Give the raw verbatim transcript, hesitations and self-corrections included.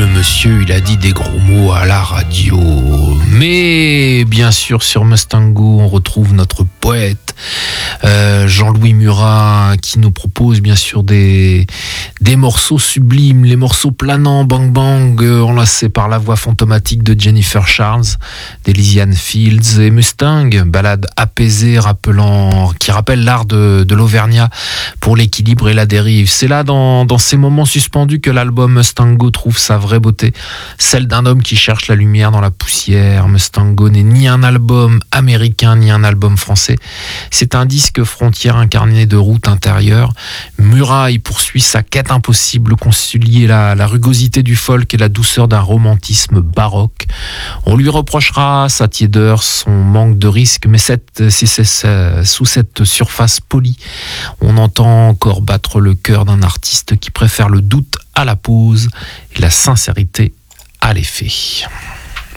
monsieur, il a dit des gros mots à la radio. Mais bien sûr, sur Mustango, on retrouve notre poète euh, Jean-Louis Murat, qui nous propose bien sûr des, des morceaux sublimes, les morceaux planants, bang bang, euh, enlacés par la voix fantomatique de Jennifer Charles, d'Elysian Fields, et Mustang, balade apaisée rappelant, qui rappelle l'art de, de l'Auvergnat pour l'équilibre et la dérive. C'est là, dans, dans ces moments suspendus, que l'album Mustango trouve sa vraie beauté, celle d'un homme qui cherche la lumière dans la poussière. Mustango n'est ni un album américain ni un album français, c'est un disque frontière incarné de route intérieure. Murat y poursuit sa quête impossible, concilier la, la rugosité du folk et la douceur d'un romantisme baroque. On lui reprochera sa tiédeur, son manque de risque, mais cette, c'est, c'est, c'est, sous cette surface polie, on entend encore battre le cœur d'un artiste qui préfère le doute à la pause et la sincérité à l'effet.